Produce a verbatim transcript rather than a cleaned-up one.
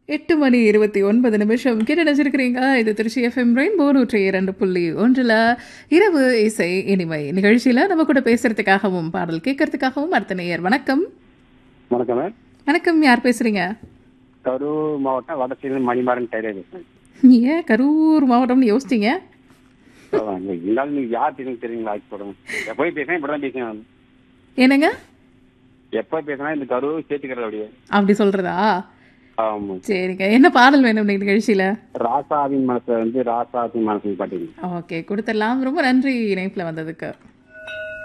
எட்டு மணி இருபத்தி ஒன்பது நிமிஷம் கேட்டு நினைச்சிருக்கிறீங்க. இது திருச்சி எஃப்எம் ரெயின்போ நூற்றி இரண்டு புள்ளி ஒன்றில் இரவு இசை இனிமை நிகழ்ச்சியில் நம்ம கூட பேசுறதுக்காகவும் பாடல் கேட்கறதுக்காகவும் அடுத்த நேயர். வணக்கம். வணக்கம் மேம். வணக்கம், யார் பேசுறீங்க? கரூர் மாவட்டம் வடசேரி மணிமாறன் டைலர். ஏன் கரூர் மாவட்டம்னு யோசிச்சிங்க? இருந்தாலும் நீங்க யார் பேசுங்க தெரியுங்களா? போடுங்க. எப்போ பேசுறேன் இப்படிதான் பேசுவேன். என்னங்க? எப்போ பேசினா இந்த கரூர் சேர்த்துக்கிறது அப்படியே. அப்படி சொல்றதா? ஆமா. சரிங்க, என்ன பாடல் வேணும் நிகழ்ச்சியில? ராசாவின் மனசுல வந்து ராசாவின் மனசு பாட்டு. ஓகே, கொடுத்துடலாம். ரொம்ப நன்றி இணைப்புல வந்ததுக்கு.